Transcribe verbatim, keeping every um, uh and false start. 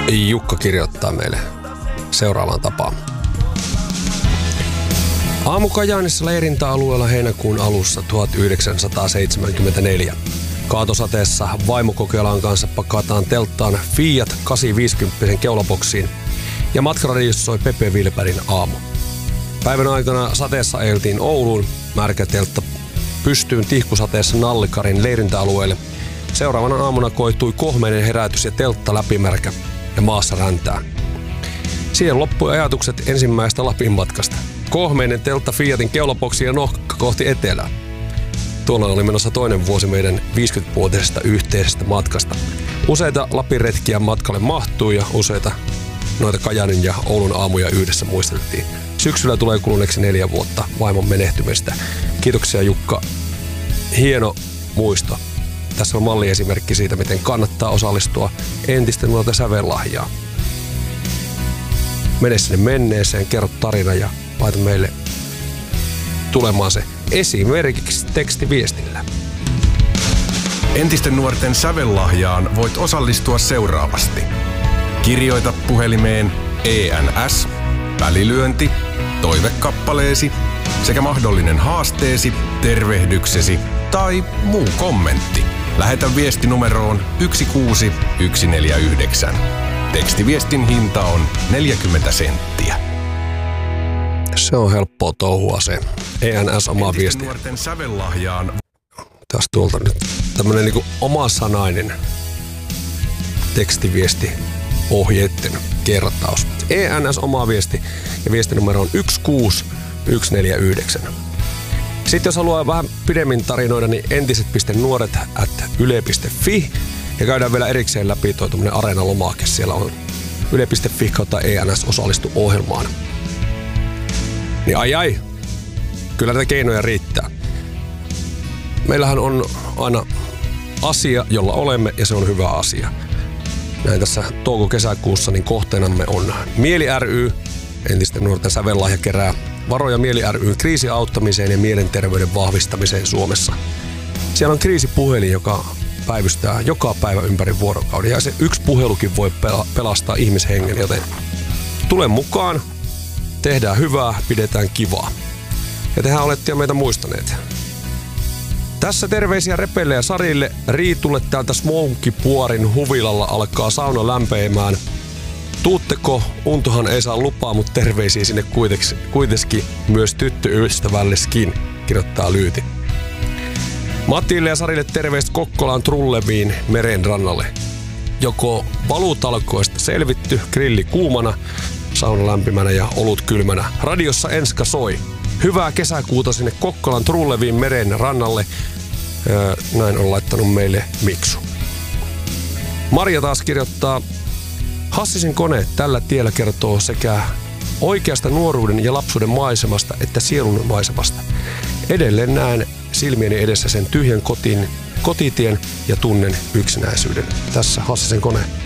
Jukka kirjoittaa meille seuraavaan tapaan. Aamu Kajaanissa leirintäalueella heinäkuun alussa tuhatyhdeksänsataaseitsemänkymmentäneljä. Kaatosateessa vaimo Kokelaan kanssa pakataan telttaan Fiat kahdeksansataaviisikymmentä keulaboksiin ja matkaradiossa soi Pepe Wilbergin Aamu. Päivän aikana sateessa ajeltiin Ouluun, märkä teltta pystyyn tihkusateessa Nallikarin leirintäalueelle. Seuraavana aamuna koitui kohmeinen herätys ja teltta läpimärkä ja maassa räntää. Siihen loppui ajatukset ensimmäisestä Lapin matkasta. Kohmeinen teltta Fiatin keulaboksi ja nohka kohti etelää. Tuolla oli menossa toinen vuosi meidän viisikymmenvuotisesta yhteisestä matkasta. Useita Lapin retkiä matkalle mahtui ja useita noita Kajaanin ja Oulun aamuja yhdessä muisteltiin. Syksyllä tulee kuluneeksi neljä vuotta vaimon menehtymistä. Kiitoksia Jukka. Hieno muisto. Tässä on malliesimerkki siitä, miten kannattaa osallistua entisten nuorten sävellahjaan. Mene sinne menneeseen, kerro tarina ja laita meille tulemaan se esimerkiksi tekstiviestillä. Entisten nuorten sävellahjaan voit osallistua seuraavasti. Kirjoita puhelimeen E N S, välilyönti, toivekappaleesi sekä mahdollinen haasteesi, tervehdyksesi tai muu kommentti. Lähetä viesti numeroon yksi kuusi yksi neljä yhdeksän. Tekstiviestin hinta on neljäkymmentä senttiä. Se on helppoa touhua se. E N S omaa viestiä. Nuorten sävellahjaan. Tästä tuolta nyt tämmönen niinku omasanainen tekstiviesti ohjeitten kertaus. E N S omaa viesti ja viestinumero on yksi kuusi yksi neljä yhdeksän. Sitten jos haluaa vähän pidemmin tarinoida, niin entiset.nuoret at yle piste fi ja käydään vielä erikseen läpi tuo tuommoinen areenalomake. Siellä on yle piste fi kautta E N S osallistu ohjelmaan. Niin ai ai, kyllä näitä keinoja riittää. Meillähän on aina asia, jolla olemme, ja se on hyvä asia. Näin tässä touko-kesäkuussa niin kohteenamme on Mieli ry, entisten nuorten sävellahja kerää varoja Mieli ry:n kriisiauttamiseen ja mielenterveyden vahvistamiseen Suomessa. Siellä on kriisipuhelin, joka päivystää joka päivä ympäri vuorokauden, ja se yksi puhelukin voi pelastaa ihmishengen, joten tule mukaan, tehdään hyvää, pidetään kivaa. Ja tehän olette jo meitä muistaneet. Tässä terveisiä Repelle ja Sarille. Riitulle täältä Smokipuorin huvilalla alkaa sauna lämpeämään. Tuutteko? Untohan ei saa lupaa, mutta terveisiä sinne kuitenkin myös tyttöystävälleskin, kirjoittaa Lyyti. Matille ja Sarille terveistä Kokkolaan trulleviin meren rannalle. Joko valuutalkoista selvitty, grilli kuumana, sauna lämpimänä ja olut kylmänä. Radiossa Enska soi. Hyvää kesäkuuta sinne Kokkolan trulleviin meren rannalle. Öö, näin on laittanut meille Miksu. Marja taas kirjoittaa: Hassisen kone tällä tiellä kertoo sekä oikeasta nuoruuden ja lapsuuden maisemasta että sielun maisemasta. Edelleen näen silmieni edessä sen tyhjän kotiin, kotitien ja tunnen yksinäisyyden. Tässä Hassisen kone.